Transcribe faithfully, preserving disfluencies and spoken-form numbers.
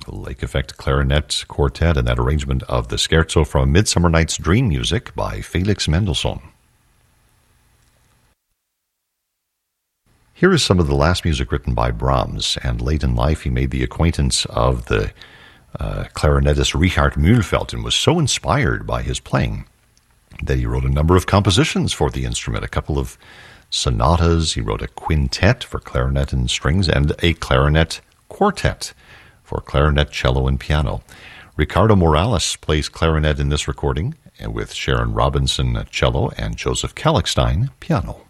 the Lake Effect Clarinet Quartet and that arrangement of the Scherzo from Midsummer Night's Dream Music by Felix Mendelssohn. Here is some of the last music written by Brahms, and late in life he made the acquaintance of the uh, clarinetist Richard Mühlfeld and was so inspired by his playing that he wrote a number of compositions for the instrument, a couple of sonatas. He wrote a quintet for clarinet and strings and a clarinet quartet for clarinet, cello, and piano. Ricardo Morales plays clarinet in this recording, and with Sharon Robinson cello and Joseph Kallichstein piano.